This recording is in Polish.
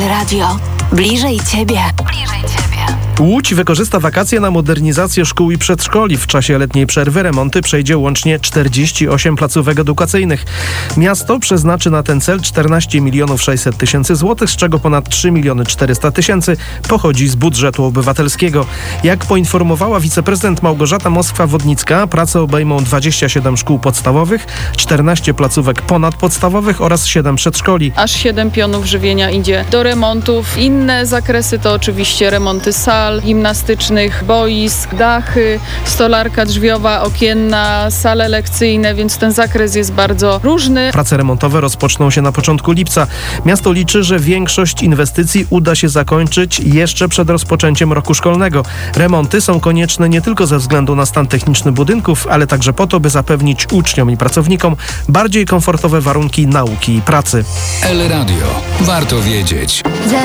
Radio. Bliżej Ciebie. Łódź wykorzysta wakacje na modernizację szkół i przedszkoli. W czasie letniej przerwy remonty przejdzie łącznie 48 placówek edukacyjnych. Miasto przeznaczy na ten cel 14 600 000 złotych, z czego ponad 3 400 000 pochodzi z budżetu obywatelskiego. Jak poinformowała wiceprezydent Małgorzata Moskwa-Wodnicka, prace obejmą 27 szkół podstawowych, 14 placówek ponadpodstawowych oraz 7 przedszkoli. Aż 7 pionów żywienia idzie do remontów. Inne zakresy to oczywiście remonty sal gimnastycznych, boisk, dachy, stolarka drzwiowa, okienna, sale lekcyjne, więc ten zakres jest bardzo różny. Prace remontowe rozpoczną się na początku lipca. Miasto liczy, że większość inwestycji uda się zakończyć jeszcze przed rozpoczęciem roku szkolnego. Remonty są konieczne nie tylko ze względu na stan techniczny budynków, ale także po to, by zapewnić uczniom i pracownikom bardziej komfortowe warunki nauki i pracy. El Radio. Warto wiedzieć.